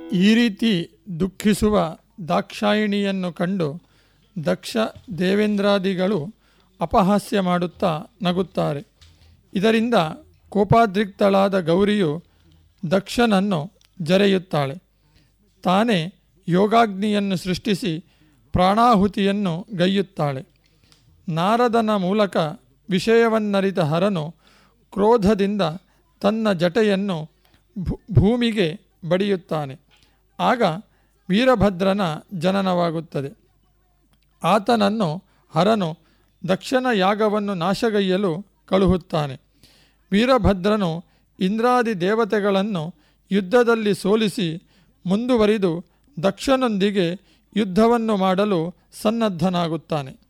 ಈ ರೀತಿ ದುಃಖಿಸುವ ದಾಕ್ಷಾಯಿಣಿಯನ್ನು ಕಂಡು ದಕ್ಷ ದೇವೇಂದ್ರಾದಿಗಳು ಅಪಹಾಸ್ಯ ಮಾಡುತ್ತಾ ನಗುತ್ತಾರೆ. ಇದರಿಂದ ಕೋಪಾದ್ರಿಕ್ತಳಾದ ಗೌರಿಯು ದಕ್ಷನನ್ನು ಜರೆಯುತ್ತಾಳೆ. ತಾನೇ ಯೋಗಾಗ್ನಿಯನ್ನು ಸೃಷ್ಟಿಸಿ ಪ್ರಾಣಾಹುತಿಯನ್ನು ಗೈಯುತ್ತಾಳೆ. ನಾರದನ ಮೂಲಕ ವಿಷಯವನ್ನರಿತ ಹರನು ಕ್ರೋಧದಿಂದ ತನ್ನ ಜಟೆಯನ್ನು ಭೂಮಿಗೆ ಬಡಿಯುತ್ತಾನೆ. ಆಗ ವೀರಭದ್ರನ ಜನನವಾಗುತ್ತದೆ. ಆತನನ್ನು ಹರನು ದಕ್ಷನ ಯಾಗವನ್ನು ನಾಶಗೈಯಲು ಕಳುಹುತ್ತಾನೆ. ವೀರಭದ್ರನು ಇಂದ್ರಾದಿ ದೇವತೆಗಳನ್ನು ಯುದ್ಧದಲ್ಲಿ ಸೋಲಿಸಿ ಮುಂದುವರಿದು ದಕ್ಷನೊಂದಿಗೆ ಯುದ್ಧವನ್ನು ಮಾಡಲು ಸನ್ನದ್ಧನಾಗುತ್ತಾನೆ.